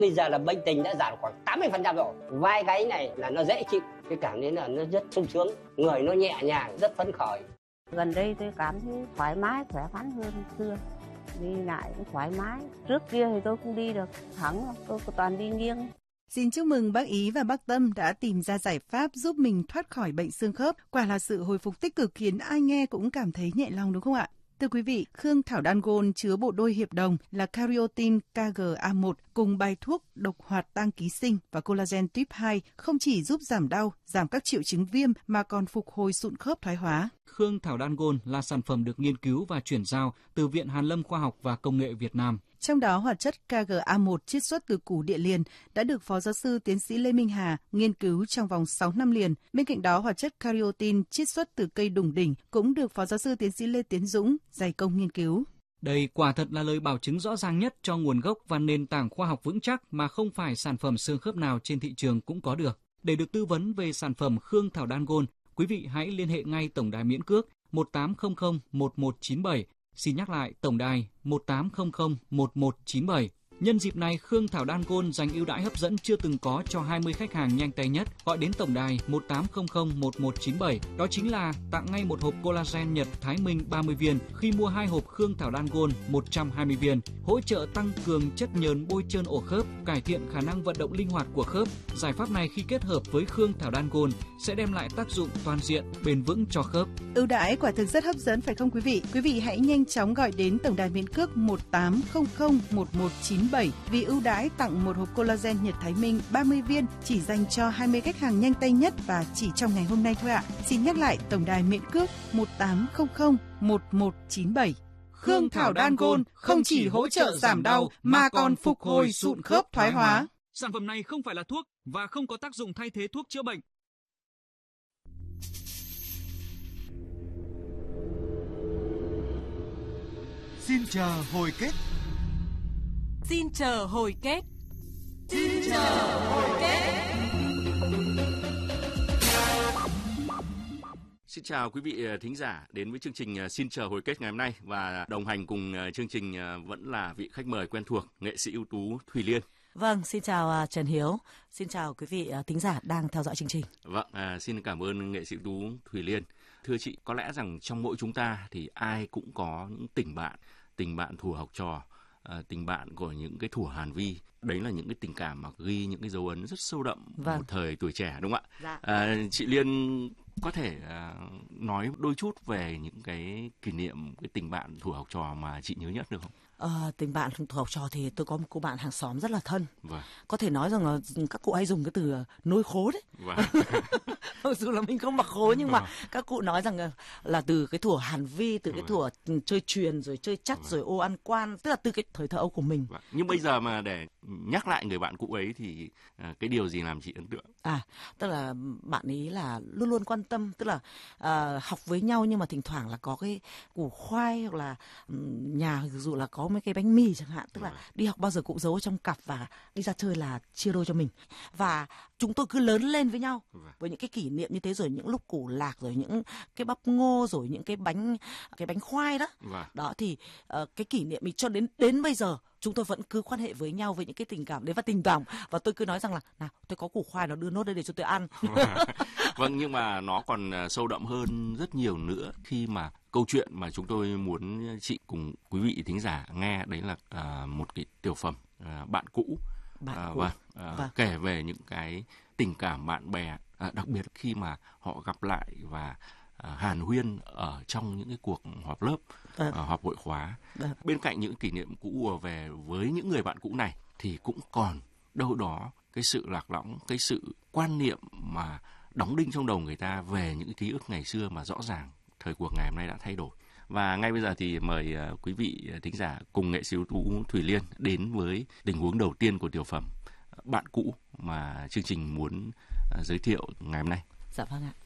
Bây giờ là bệnh tình đã giảm khoảng 80% rồi. Vai gáy này là nó dễ chịu, cái cảm thấy là nó rất sung sướng, người nó nhẹ nhàng, rất phấn khởi. Gần đây tôi cảm thấy thoải mái, khỏe khoắn hơn xưa. Đi lại cũng thoải mái. Trước kia thì tôi không đi được thẳng, tôi toàn đi nghiêng. Xin chúc mừng bác Ý và bác Tâm đã tìm ra giải pháp giúp mình thoát khỏi bệnh xương khớp. Quả là sự hồi phục tích cực khiến ai nghe cũng cảm thấy nhẹ lòng đúng không ạ? Thưa quý vị, Khương Thảo Đan Gôn chứa bộ đôi hiệp đồng là Cariotin KGA1 cùng bài thuốc độc hoạt tăng ký sinh và collagen type 2 không chỉ giúp giảm đau, giảm các triệu chứng viêm mà còn phục hồi sụn khớp thoái hóa. Khương Thảo Đan Gôn là sản phẩm được nghiên cứu và chuyển giao từ Viện Hàn lâm Khoa học và Công nghệ Việt Nam. Trong đó, hoạt chất KGA1 chiết xuất từ củ địa liền đã được Phó Giáo sư Tiến sĩ Lê Minh Hà nghiên cứu trong vòng 6 năm liền. Bên cạnh đó, hoạt chất Cariotin chiết xuất từ cây đủng đỉnh cũng được Phó Giáo sư Tiến sĩ Lê Tiến Dũng dày công nghiên cứu. Đây quả thật là lời bảo chứng rõ ràng nhất cho nguồn gốc và nền tảng khoa học vững chắc mà không phải sản phẩm xương khớp nào trên thị trường cũng có được. Để được tư vấn về sản phẩm Khương Thảo Đan Gôn, quý vị hãy liên hệ ngay tổng đài miễn cước 1800 1197. Xin nhắc lại tổng đài 1800 1197. Nhân dịp này, Khương Thảo Đan Gôn dành ưu đãi hấp dẫn chưa từng có cho 20 khách hàng nhanh tay nhất gọi đến tổng đài 1800 1197. Đó chính là tặng ngay một hộp collagen Nhật Thái Minh 30 viên khi mua 2 hộp Khương Thảo Đan Gôn 120 viên, hỗ trợ tăng cường chất nhờn bôi trơn ổ khớp, cải thiện khả năng vận động linh hoạt của khớp. Giải pháp này khi kết hợp với Khương Thảo Đan Gôn sẽ đem lại tác dụng toàn diện, bền vững cho khớp. Ưu đãi quả thực rất hấp dẫn phải không quý vị? Quý vị hãy nhanh chóng gọi đến tổng đài miễn cước 1800 1197 vì ưu đãi tặng một hộp collagen Nhật Thái Minh 30 viên chỉ dành cho 20 khách hàng nhanh tay nhất và chỉ trong ngày hôm nay thôi ạ. Xin nhắc lại tổng đài miễn cước 1800 1197. Khương Thảo Đan Gôn không chỉ hỗ trợ giảm đau mà còn phục hồi sụn khớp thoái hóa. Sản phẩm này không phải là thuốc và không có tác dụng thay thế thuốc chữa bệnh. Xin chờ hồi kết. Xin chờ hồi kết. Xin chờ hồi kết. Xin chào quý vị thính giả đến với chương trình Xin chờ hồi kết ngày hôm nay, và đồng hành cùng chương trình vẫn là vị khách mời quen thuộc, nghệ sĩ ưu tú Thùy Liên. Vâng, xin chào Trần Hiếu, xin chào quý vị thính giả đang theo dõi chương trình. Vâng, xin cảm ơn nghệ sĩ ưu tú Thùy Liên. Thưa chị, có lẽ rằng trong mỗi chúng ta thì ai cũng có những tình bạn thuở học trò, tình bạn của những cái thuở Hàn Vi. Đấy là những cái tình cảm mà ghi những cái dấu ấn rất sâu đậm một thời tuổi trẻ, đúng không ạ? Dạ. Chị Liên có thể nói đôi chút về những cái kỷ niệm, cái tình bạn thuở học trò mà chị nhớ nhất được không? Tình bạn thuở học trò thì tôi có một cô bạn hàng xóm rất là thân. Vâng. Có thể nói rằng là các cụ hay dùng cái từ nối khố đấy. Vâng. Mặc dù là mình không mặc khố nhưng mà các cụ nói rằng là từ cái thuở Hàn Vi, từ cái thuở chơi chuyền rồi chơi chắt rồi ô ăn quan, tức là từ cái thời thơ ấu của mình. Nhưng bây giờ mà để nhắc lại người bạn cũ ấy thì cái điều gì làm chị ấn tượng? Tức là bạn ấy là luôn luôn quan tâm, tức là học với nhau nhưng mà thỉnh thoảng là có cái củ khoai hoặc là nhà ví dụ là có mấy cái bánh mì chẳng hạn, tức là đi học bao giờ cũng giấu trong cặp và đi ra chơi là chia đôi cho mình. Và chúng tôi cứ lớn lên với nhau với những cái kỷ niệm như thế, rồi những lúc củ lạc, rồi những cái bắp ngô, rồi những cái bánh khoai đó. Đó thì cái kỷ niệm mình cho đến bây giờ chúng tôi vẫn cứ quan hệ với nhau với những cái tình cảm đấy và tình cảm, và tôi cứ nói rằng là nào tôi có củ khoai, nó đưa nốt đây để cho tôi ăn. Vâng, nhưng mà nó còn sâu đậm hơn rất nhiều nữa khi mà câu chuyện mà chúng tôi muốn chị cùng quý vị thính giả nghe đấy là một cái tiểu phẩm Bạn Cũ. Kể về những cái tình cảm bạn bè, đặc biệt khi mà họ gặp lại và hàn huyên ở trong những cái cuộc họp lớp, họp hội khóa. Bên cạnh những kỷ niệm cũ ùa về với những người bạn cũ này thì cũng còn đâu đó cái sự lạc lõng, cái sự quan niệm mà đóng đinh trong đầu người ta về những ký ức ngày xưa mà rõ ràng thời cuộc ngày hôm nay đã thay đổi. Và ngay bây giờ thì mời quý vị thính giả cùng nghệ sĩ ưu tú Thùy Liên đến với tình huống đầu tiên của tiểu phẩm Bạn Cũ mà chương trình muốn giới thiệu ngày hôm nay. Dạ vâng ạ.